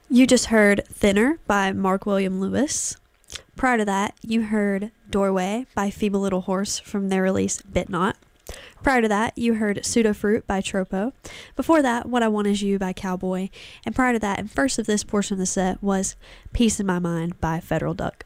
You just heard Thinner by Mark William Lewis. Prior to that, you heard Doorway by Feeble Little Horse from their release Bit Not. Prior to that, you heard Pseudo Fruit by Tropo. Before that, What I Want Is You by Cowboy. And prior to that, and first of this portion of the set, was Peace in My Mind by Federal Duck.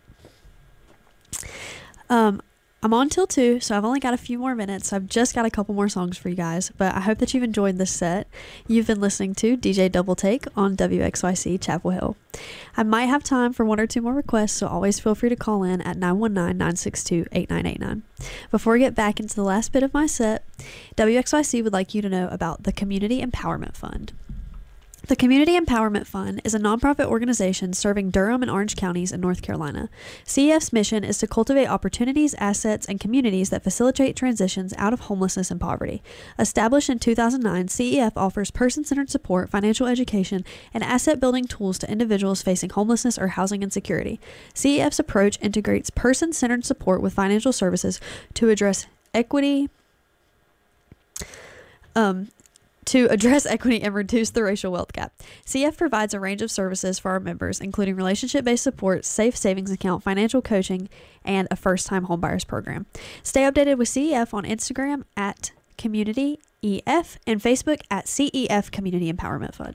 I'm on till 2, so I've only got a few more minutes. I've just got a couple more songs for you guys, but I hope that you've enjoyed this set. You've been listening to DJ Double Take on WXYC Chapel Hill. I might have time for one or two more requests, so always feel free to call in at 919-962-8989. Before we get back into the last bit of my set, WXYC would like you to know about the Community Empowerment Fund. The Community Empowerment Fund is a nonprofit organization serving Durham and Orange counties in North Carolina. CEF's mission is to cultivate opportunities, assets, and communities that facilitate transitions out of homelessness and poverty. Established in 2009, CEF offers person-centered support, financial education, and asset-building tools to individuals facing homelessness or housing insecurity. CEF's approach integrates person-centered support with financial services to address equity and reduce the racial wealth gap. CF provides a range of services for our members, including relationship-based support, safe savings account, financial coaching, and a first-time homebuyers program. Stay updated with CEF on Instagram at CommunityEF and Facebook at CEF Community Empowerment Fund.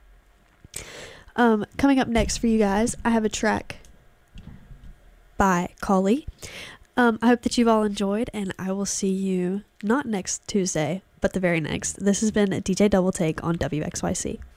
Coming up next for you guys, I have a track by Kali. I hope that you've all enjoyed, and I will see you not next Tuesday, but the very next. This has been DJ Double Take on WXYC.